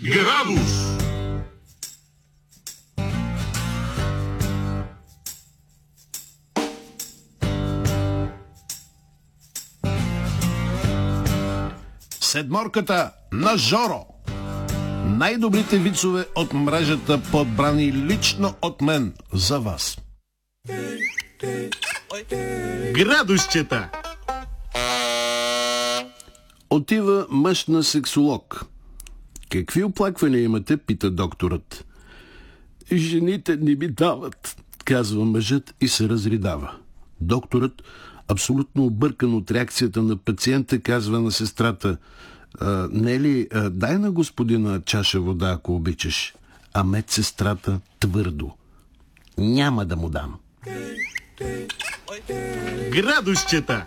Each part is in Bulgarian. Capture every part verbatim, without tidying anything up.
Градус! Седморката на Жоро. Най-добрите вицове от мрежата, подбрани лично от мен за вас. Градусчета! Отива мъж на сексолог. Какви оплаквания имате, пита докторът. Жените не ми дават, казва мъжът и се разридава. Докторът, абсолютно объркан от реакцията на пациента, казва на сестрата: Нели, дай на господина чаша вода, ако обичаш. А медсестрата твърдо: няма да му дам. Градусчета!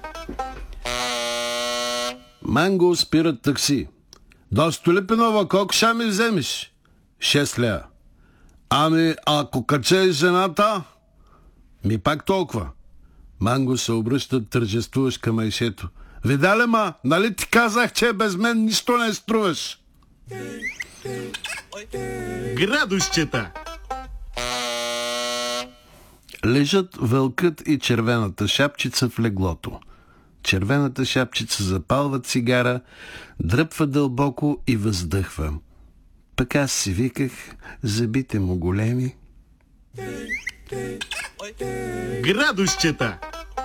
Манго спират такси. До Столипинова колко ще ми вземеш? Шест лея. Ами, ако каче жената? Ми пак толкова. Манго се обръща тържествуваш към Айшето. Видя ли, ма, нали ти казах, че без мен нищо не струваш? Градусчета! Лежат вълкът и червената шапчица в леглото. Червената шапчица запалва цигара, дръпва дълбоко и въздъхва. Пък аз си виках, зъбите му големи. Градусчета!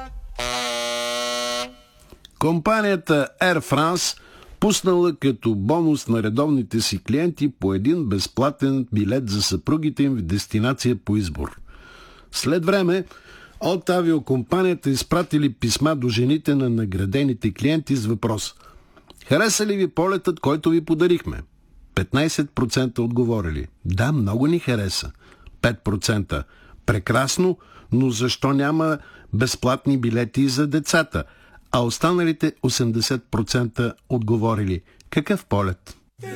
Компанията Air France пуснала като бонус на редовните си клиенти по един безплатен билет за съпругите им в дестинация по избор. След време от авиокомпанията изпратили писма до жените на наградените клиенти с въпрос: хареса ли ви полетът, който ви подарихме? петнайсет процента отговорили: да, много ни хареса. пет процента: прекрасно, но защо няма безплатни билети за децата? А останалите осемдесет процента отговорили: какъв полет?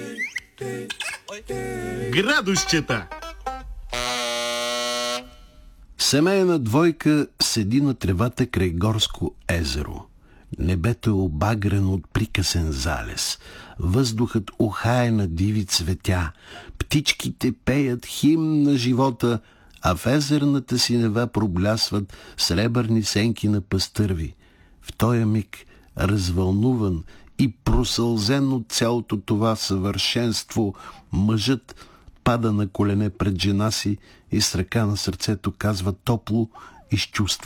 Градусчета! Семейна двойка седи на тревата край горско езеро. Небето е обагрено от прикъсен залез. Въздухът ухае на диви цветя. Птичките пеят химн на живота, а в езерната синева проблясват сребърни сенки на пастърви. В този миг, развълнуван и просълзен от цялото това съвършенство, мъжът пада на колене пред жена си и с ръка на сърцето казва топло и с чувство: